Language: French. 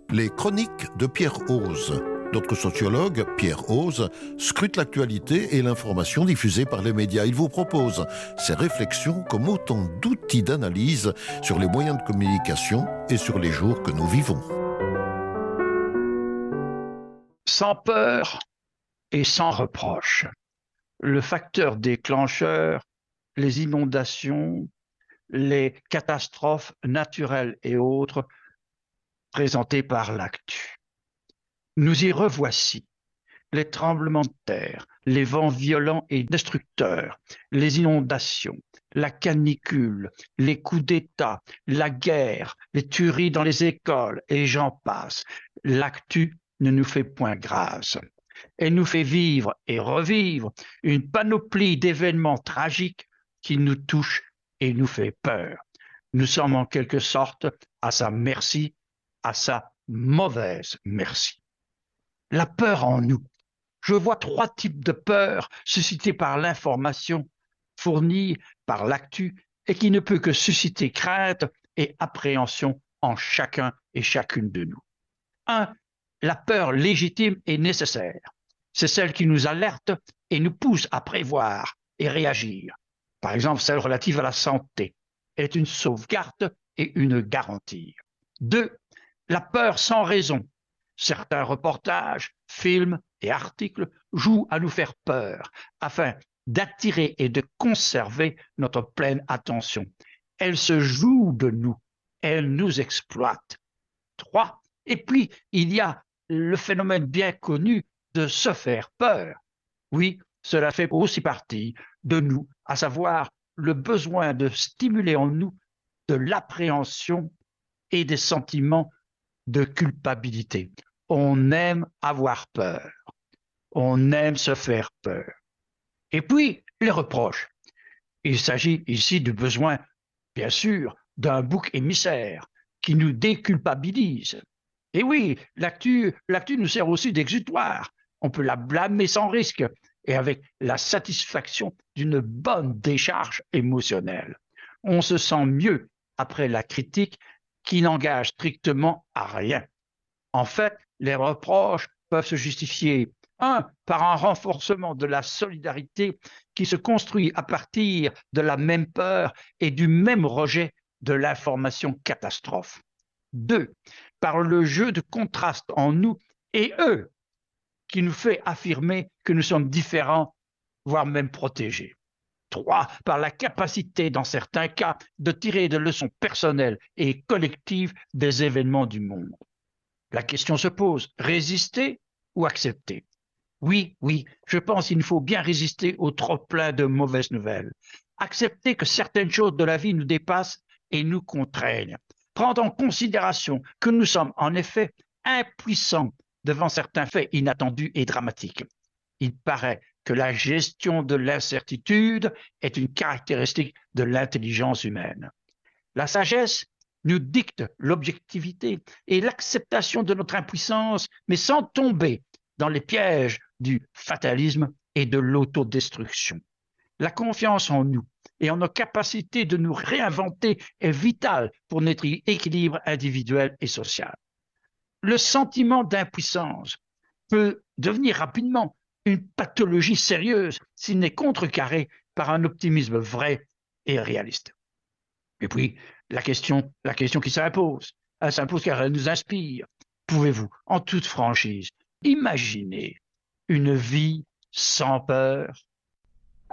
Les chroniques de Pierre Hoze. Notre sociologue, Pierre Hoze, scrute l'actualité et l'information diffusée par les médias. Il vous propose ses réflexions comme autant d'outils d'analyse sur les moyens de communication et sur les jours que nous vivons. Sans peur et sans reproche. Le facteur déclencheur, les inondations, les catastrophes naturelles et autres présentées par l'actu. Nous y revoici. Les tremblements de terre, les vents violents et destructeurs, les inondations, la canicule, les coups d'État, la guerre, les tueries dans les écoles, et j'en passe. L'actu ne nous fait point grâce. Elle nous fait vivre et revivre une panoplie d'événements tragiques qui nous touchent et nous fait peur. Nous sommes en quelque sorte à sa merci, à sa mauvaise merci. La peur en nous. Je vois trois types de peur suscitées par l'information fournie par l'actu et qui ne peut que susciter crainte et appréhension en chacun et chacune de nous. 1. La peur légitime et nécessaire. C'est celle qui nous alerte et nous pousse à prévoir et réagir. Par exemple, celle relative à la santé. Elle est une sauvegarde et une garantie. 2. La peur sans raison. Certains reportages, films et articles jouent à nous faire peur afin d'attirer et de conserver notre pleine attention. Elle se joue de nous, elle nous exploite. 3. Et puis, il y a le phénomène bien connu de se faire peur. Oui, cela fait aussi partie de nous, à savoir le besoin de stimuler en nous de l'appréhension et des sentiments de culpabilité. On aime avoir peur. On aime se faire peur. Et puis, les reproches. Il s'agit ici du besoin, bien sûr, d'un bouc émissaire qui nous déculpabilise. Et oui, l'actu nous sert aussi d'exutoire. On peut la blâmer sans risque et avec la satisfaction d'une bonne décharge émotionnelle. On se sent mieux après la critique qui n'engage strictement à rien. En fait, les reproches peuvent se justifier, 1. Par un renforcement de la solidarité qui se construit à partir de la même peur et du même rejet de l'information catastrophe. 2. Par le jeu de contraste en nous et eux, qui nous fait affirmer que nous sommes différents, voire même protégés. 3. Par la capacité, dans certains cas, de tirer des leçons personnelles et collectives des événements du monde. La question se pose, résister ou accepter? Oui, je pense qu'il faut bien résister au trop-plein de mauvaises nouvelles. Accepter que certaines choses de la vie nous dépassent et nous contraignent. Prendre en considération que nous sommes en effet impuissants devant certains faits inattendus et dramatiques. Il paraît que la gestion de l'incertitude est une caractéristique de l'intelligence humaine. La sagesse nous dicte l'objectivité et l'acceptation de notre impuissance, mais sans tomber dans les pièges du fatalisme et de l'autodestruction. La confiance en nous et en nos capacités de nous réinventer est vitale pour notre équilibre individuel et social. Le sentiment d'impuissance peut devenir rapidement une pathologie sérieuse s'il n'est contrecarré par un optimisme vrai et réaliste. Et puis, la question qui s'impose, elle s'impose car elle nous inspire. Pouvez-vous, en toute franchise, imaginer une vie sans peur?